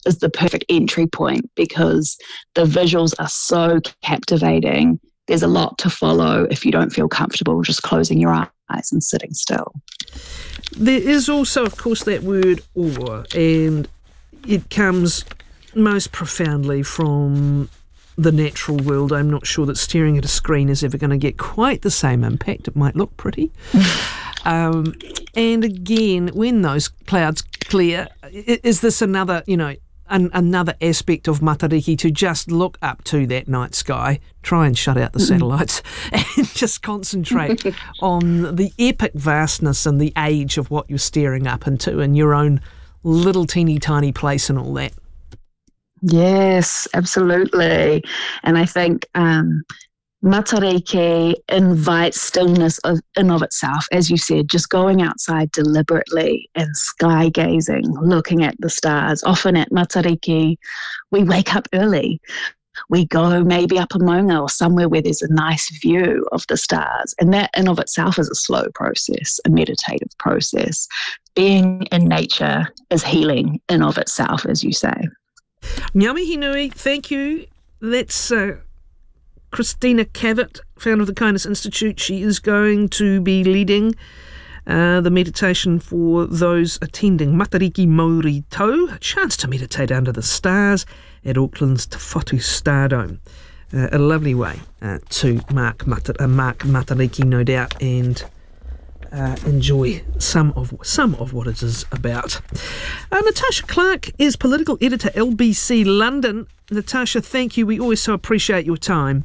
is the perfect entry point because the visuals are so captivating. There's a lot to follow if you don't feel comfortable just closing your eyes and sitting still. There is also, of course, that word awe, and it comes most profoundly from the natural world. I'm not sure that staring at a screen is ever going to get quite the same impact. It might look pretty. And again, when those clouds clear, is this another, another aspect of Matariki to just look up to that night sky, try and shut out the satellites, and just concentrate on the epic vastness and the age of what you're staring up into in your own little teeny tiny place and all that? Yes, absolutely. And I think Matariki invites stillness in of itself. As you said, just going outside deliberately and sky gazing, looking at the stars. Often at Matariki, we wake up early. We go maybe up a maunga or somewhere where there's a nice view of the stars. And that in of itself is a slow process, a meditative process. Being in nature is healing in of itself, as you say. Ngā nui, thank you. That's Christina Cavett, founder of the Kindness Institute. She is going to be leading the meditation for those attending Matariki Mauri Tau, a chance to meditate under the stars at Auckland's Te Whatu Stardome. A lovely way to mark Matariki, no doubt, and enjoy some of what it is about. Natasha Clark is political editor, LBC London. Natasha, thank you. We always so appreciate your time.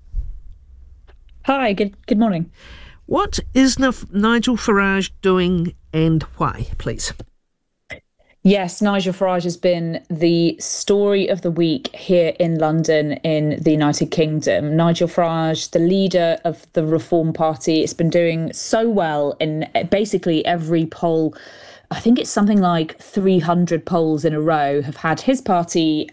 Hi, good morning. What is Nigel Farage doing and why, please? Yes, Nigel Farage has been the story of the week here in London in the United Kingdom. Nigel Farage, the leader of the Reform Party, has been doing so well in basically every poll. I think it's something like 300 polls in a row have had his party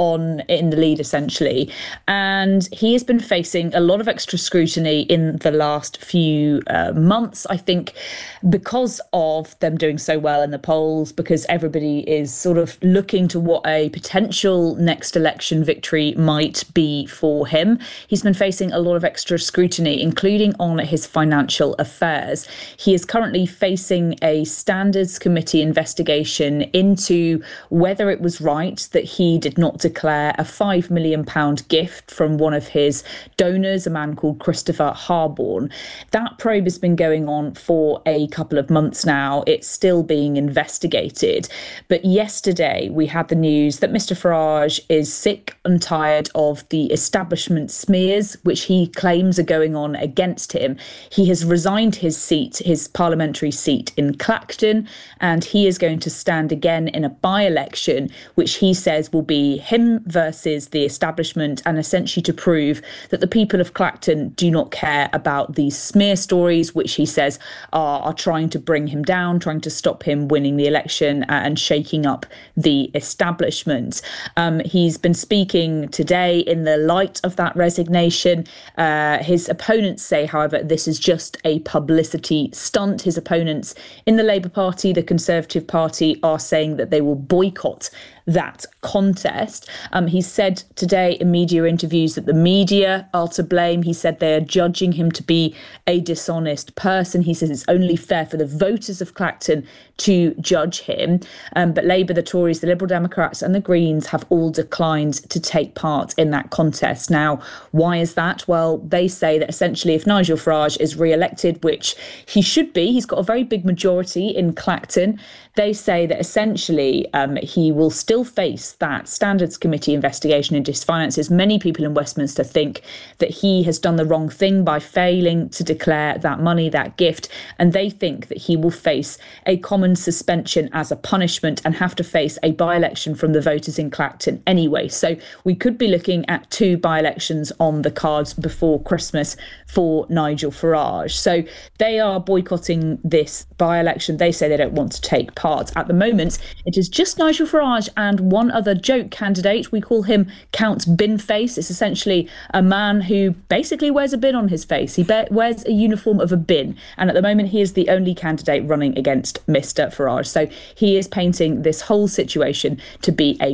in the lead, essentially. And he has been facing a lot of extra scrutiny in the last few months, I think, because of them doing so well in the polls, because everybody is sort of looking to what a potential next election victory might be for him. He's been facing a lot of extra scrutiny, including on his financial affairs. He is currently facing a Standards Committee investigation into whether it was right that he did not declare a £5 million gift from one of his donors, a man called Christopher Harborne. That probe has been going on for a couple of months now. It's still being investigated. But yesterday we had the news that Mr. Farage is sick and tired of the establishment smears which he claims are going on against him. He has resigned his seat, his parliamentary seat in Clacton, and he is going to stand again in a by-election, which he says will be him versus the establishment, and essentially to prove that the people of Clacton do not care about these smear stories, which he says are trying to bring him down, trying to stop him winning the election and shaking up the establishment. He's been speaking today in the light of that resignation. His opponents say, however, this is just a publicity stunt. His opponents in the Labour Party, the Conservative Party, are saying that they will boycott that contest. He said today in media interviews that the media are to blame. He said they are judging him to be a dishonest person. He says it's only fair for the voters of Clacton to judge him. But Labour, the Tories, the Liberal Democrats and the Greens have all declined to take part in that contest. Now, why is that? Well, they say that essentially if Nigel Farage is re-elected, which he should be, he's got a very big majority in Clacton, they say that essentially he will still face that Standards Committee investigation into his finances. Many people in Westminster think that he has done the wrong thing by failing to declare that money, that gift, and they think that he will face a common suspension as a punishment and have to face a by-election from the voters in Clacton anyway. So we could be looking at 2 by-elections on the cards before Christmas for Nigel Farage. So they are boycotting this by-election. They say they don't want to take part. At the moment, it is just Nigel Farage and one other joke candidate. We call him Count Binface. It's essentially a man who basically wears a bin on his face. He wears a uniform of a bin. And at the moment, he is the only candidate running against Mr. Farage. So he is painting this whole situation to be a